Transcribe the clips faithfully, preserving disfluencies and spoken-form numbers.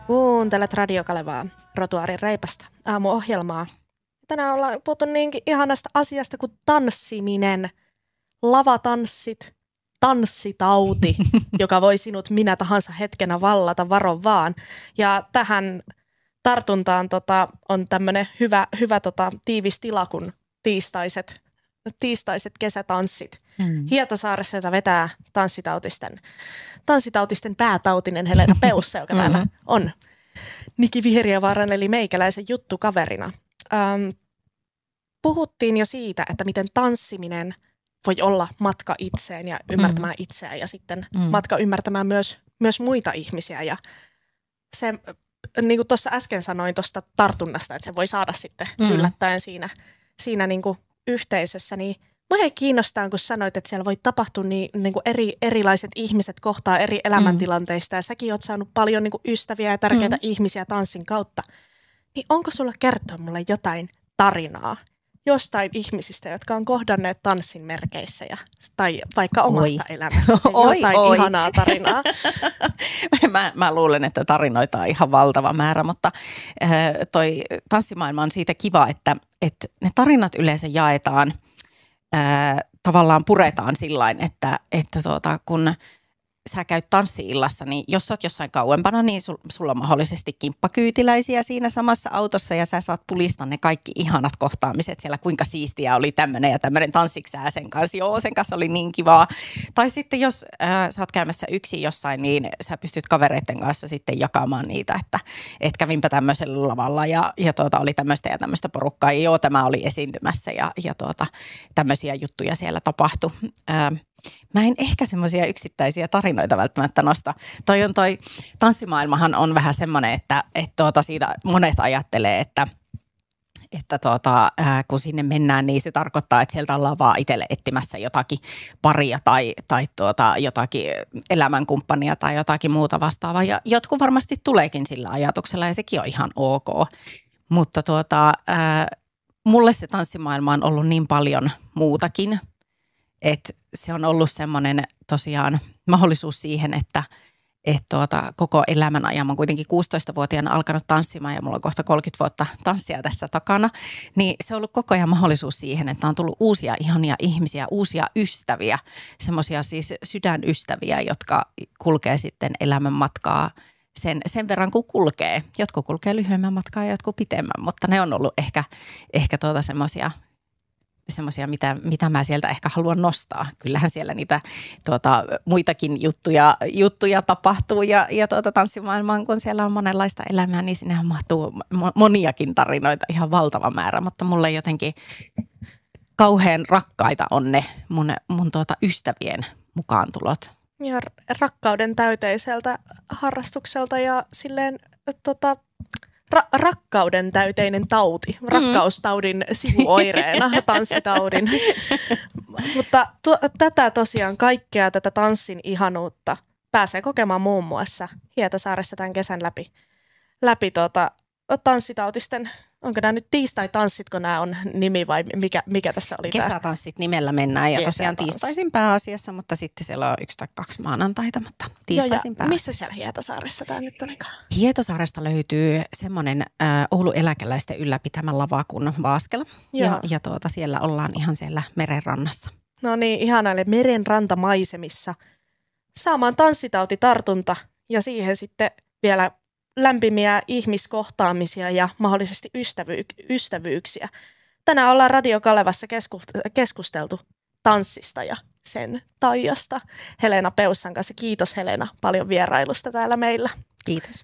Kuuntelet Radio Kalevaa, Rotuaarin reipasta aamuohjelmaa. Tänään ollaan puhuttu niinkin ihanasta asiasta kuin tanssiminen, lavatanssit, tanssitauti, joka voi sinut minä tahansa hetkenä vallata, varo vaan. Ja tähän tartuntaan tota, on tämmöinen hyvä, hyvä tota, tiivis tila kuin tiistaiset, tiistaiset kesätanssit. Hmm. Hietasaaressa, jota vetää tanssitautisten, tanssitautisten päätautinen Helena Peussa, joka täällä mm-hmm. on Niki Viheriävaaran eli meikäläisen juttukaverina. Ähm, puhuttiin jo siitä, että miten tanssiminen voi olla matka itseen ja ymmärtämään mm. itseään ja sitten mm. matka ymmärtämään myös, myös muita ihmisiä. Ja se, niin kuin tuossa äsken sanoin tuosta tartunnasta, että se voi saada sitten mm. yllättäen siinä, siinä niin kuin yhteisössä, niin mua kiinnostaa, kun sanoit, että siellä voi tapahtua niin, niin kuin eri, erilaiset ihmiset kohtaa eri elämäntilanteista ja säkin oot saanut paljon niin kuin ystäviä ja tärkeitä mm. ihmisiä tanssin kautta. Niin onko sulla kertoa mulle jotain tarinaa jostain ihmisistä, jotka on kohdanneet tanssin merkeissä ja, tai vaikka omasta oi. elämästä oi, jotain oi. ihanaa tarinaa? mä, mä luulen, että tarinoita on ihan valtava määrä, mutta äh, toi tanssimaailma on siitä kiva, että, että ne tarinat yleensä jaetaan, äh, tavallaan puretaan sillain, että, että tuota, kun sä käyt tanssi-illassa, niin jos sä oot jossain kauempana, niin sul, sulla on mahdollisesti kimppakyytiläisiä siinä samassa autossa ja sä saat pulistaa ne kaikki ihanat kohtaamiset siellä, kuinka siistiä oli tämmöinen ja tämmöinen tanssiksää sen kanssa. Joo, sen kanssa oli niin kivaa. Tai sitten jos äh, sä oot käymässä yksin jossain, niin sä pystyt kavereiden kanssa sitten jakamaan niitä, että et kävinpä tämmöisellä lavalla ja, ja tuota, oli tämmöistä ja tämmöistä porukkaa. Ja joo, tämä oli esiintymässä ja, ja tuota, tämmöisiä juttuja siellä tapahtui. Äh, Mä en ehkä semmoisia yksittäisiä tarinoita välttämättä nosta. Toi on toi, tanssimaailmahan on vähän semmoinen, että, että tuota siitä monet ajattelee, että, että tuota, ää, kun sinne mennään, niin se tarkoittaa, että sieltä ollaan vaan itselle etsimässä jotakin paria tai, tai tuota, jotakin elämänkumppania tai jotakin muuta vastaavaa. Ja jotkut varmasti tuleekin sillä ajatuksella ja sekin on ihan ok. Mutta tuota, ää, mulle se tanssimaailma on ollut niin paljon muutakin, että se on ollut semmoinen tosiaan mahdollisuus siihen, että et tuota, koko elämän ajan, mä oon kuitenkin kuusitoistavuotiaana alkanut tanssimaan ja mulla on kohta kolmekymmentä vuotta tanssia tässä takana, niin se on ollut koko ajan mahdollisuus siihen, että on tullut uusia ihania ihmisiä, uusia ystäviä, semmoisia siis sydänystäviä, jotka kulkee sitten elämän matkaa sen, sen verran kuin kulkee. Jotkut kulkee lyhyemmän matkaa ja jotkut pitemmän, mutta ne on ollut ehkä, ehkä tuota semmoisia semmoisia, mitä, mitä mä sieltä ehkä haluan nostaa. Kyllähän siellä niitä tuota, muitakin juttuja, juttuja tapahtuu ja, ja tuota, tanssimaailmaan, kun siellä on monenlaista elämää, niin sinnehän mahtuu moniakin tarinoita, ihan valtava määrä, mutta mulle jotenkin kauhean rakkaita on ne mun, mun tuota, ystävien mukaantulot. Ja rakkauden täyteiseltä harrastukselta ja silleen tota, ra- rakkauden täyteinen tauti, mm. rakkaustaudin sivuoireena, tanssitaudin. Mutta tu- tätä tosiaan kaikkea, tätä tanssin ihanuutta pääsee kokemaan muun muassa Hietasaaressa tämän kesän läpi, läpi tuota, tanssitautisten. Onko nämä nyt tiistai-tanssit, kun nämä on nimi vai mikä, mikä tässä oli? Kesätanssit nimellä mennään ja tosiaan tiistaisin pääasiassa, mutta sitten siellä on yksi tai kaksi maanantaita, mutta tiistaisin pääasiassa. Missä siellä Hietasaaressa tämä nyt on? Hietasaaresta löytyy semmoinen äh, Oulun eläkeläisten ylläpitämä lava kuin Vaaskela ja, ja tuota, siellä ollaan ihan siellä merenrannassa. No niin, ihanaille merenrantamaisemissa saamaan tanssitautitartunta ja siihen sitten vielä lämpimiä ihmiskohtaamisia ja mahdollisesti ystävy- ystävyyksiä. Tänään ollaan Radio Kalevassa kesku- keskusteltu tanssista ja sen taijasta Helena Peussan kanssa. Kiitos Helena paljon vierailusta täällä meillä. Kiitos.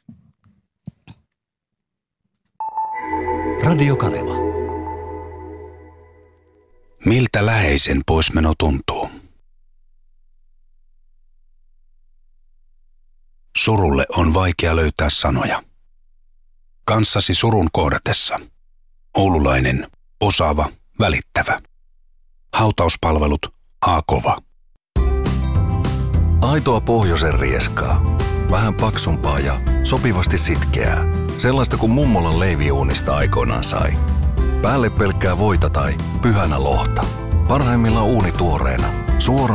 Radio Kaleva. Miltä läheisen poismeno tuntuu? Surulle on vaikea löytää sanoja. Kanssasi surun kohdatessa. Oululainen, osaava, välittävä. Hautauspalvelut A-kova. Aitoa pohjoisen rieskaa. Vähän paksumpaa ja sopivasti sitkeää. Sellaista kuin mummolan leiviuunista aikoinaan sai. Päälle pelkkää voita tai pyhänä lohta. Parhaimmillaan uuni tuoreena. Suora